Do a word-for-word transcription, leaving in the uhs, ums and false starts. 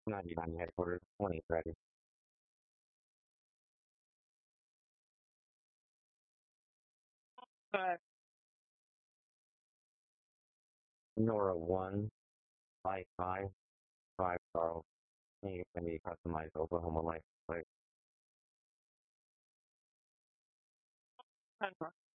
ninety-nine headquarters, twenty ready. Uh, Nora one, five five, five Charles. Can you send me a customized Oklahoma license plate?